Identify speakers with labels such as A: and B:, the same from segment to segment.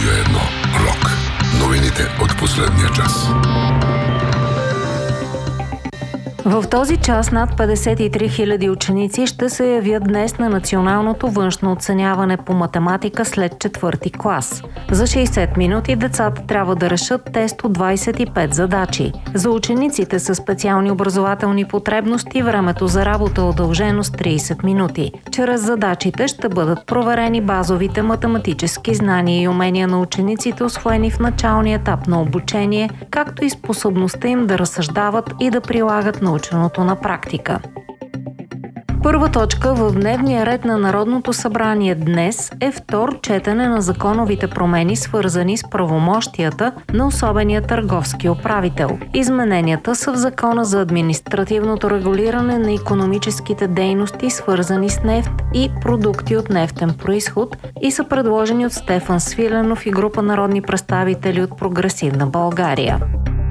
A: Радио 1 Рок. Новините от последния час.
B: В този час над 53 000 ученици ще се явят днес на националното външно оценяване по математика след 4-ти клас. За 60 минути децата трябва да решат тест от 25 задачи. За учениците с специални образователни потребности времето за работа е удължено с 30 минути. Чрез задачите ще бъдат проверени базовите математически знания и умения на учениците, усвоени в началния етап на обучение, както и способността им да разсъждават и да прилагат наученото на практика. Първа точка в дневния ред на Народното събрание днес е второ четене на законовите промени, свързани с правомощията на особения търговски управител. Измененията са в Закона за административното регулиране на икономическите дейности, свързани с нефт и продукти от нефтен произход, и са предложени от Стефан Свиленов и група народни представители от Прогресивна България.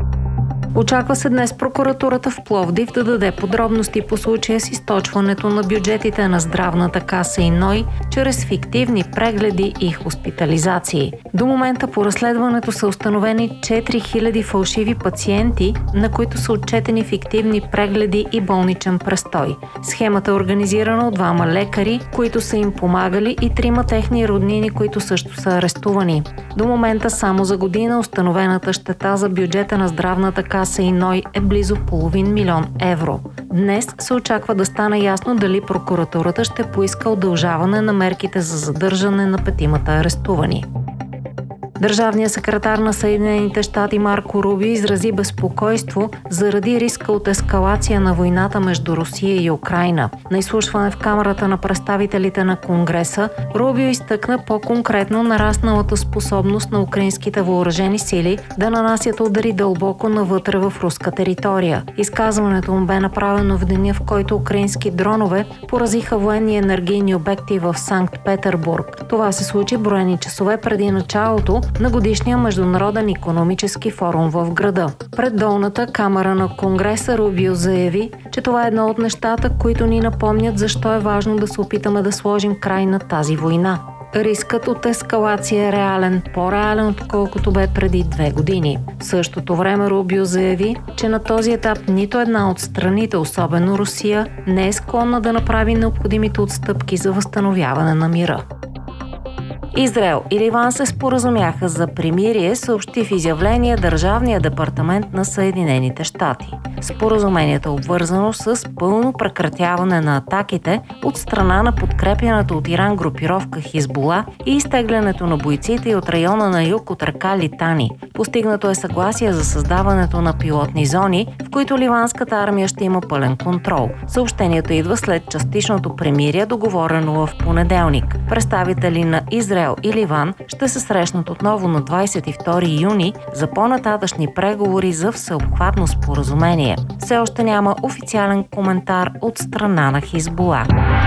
B: Очаква се днес прокуратурата в Пловдив да даде подробности по случая с източването на бюджетите на Здравната каса и НОИ чрез фиктивни прегледи и хоспитализации. До момента по разследването са установени 4000 фалшиви пациенти, на които са отчетени фиктивни прегледи и болничен престой. Схемата е организирана от 2 лекари, които са им помагали, и 3 техни роднини, които също са арестувани. До момента само за година установената щета за бюджета на Здравната каса и НОИ е близо половин милион евро. Днес се очаква да стане ясно дали прокуратурата ще поиска удължаване на мерките за задържане на 5 арестувани. Държавният секретар на Съединените щати Марко Рубио изрази безпокойство заради риска от ескалация на войната между Русия и Украйна. На изслушване в Камарата на представителите на Конгреса, Рубио изтъкна по-конкретно нарасналата способност на украинските въоръжени сили да нанасят удари дълбоко навътре в руска територия. Изказването му бе направено в деня, в който украински дронове поразиха военни енергийни обекти в Санкт-Петербург. Това се случи броени часове преди началото на годишния международен икономически форум в града. Пред долната камара на Конгреса Рубио заяви, че това е едно от нещата, които ни напомнят защо е важно да се опитаме да сложим край на тази война. Рискът от ескалация е реален, по-реален отколкото бе преди 2 години. В същото време Рубио заяви, че на този етап нито една от страните, особено Русия, не е склонна да направи необходимите отстъпки за възстановяване на мира. Израел и Ливан се споразумяха за примирие, съобщи в изявление Държавния департамент на Съединените щати. Споразумението е обвързано с пълно прекратяване на атаките от страна на подкрепяната от Иран групировка Хизбула и изтеглянето на бойците от района на юг от река Литани. Постигнато е съгласие за създаването на пилотни зони, в които ливанската армия ще има пълен контрол. Съобщението идва след частичното примирие, договорено в понеделник. Представители на Израел и Ливан ще се срещнат отново на 22 юни за по-нататъшни преговори за всеобхватно споразумение. Все още няма официален коментар от страна на Хизбула.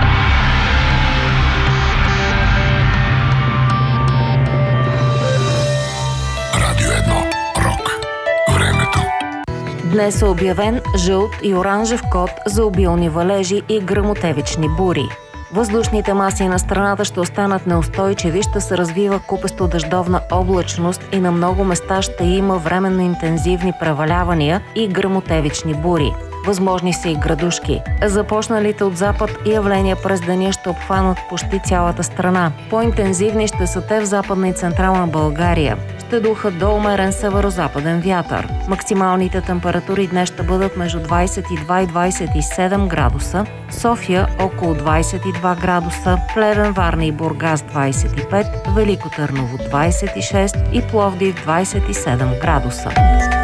A: Радио 1 Рок. Времето.
B: Днес е обявен жълт и оранжев код за обилни валежи и гръмотевични бури. Въздушните маси на страната ще останат неустойчиви, ще се развива купесто дъждовна облачност и на много места ще има временно интензивни превалявания и гръмотевични бури. Възможни са и градушки. Започналите от запад явления през деня ще обхванат почти цялата страна. По-интензивни ще са те в Западна и Централна България. Ще духат до умерен северо-западен вятър. Максималните температури днес ще бъдат между 22 и 27 градуса, София около 22 градуса, Плевен, Варна и Бургас 25, Велико Търново 26 и Пловдив 27 градуса.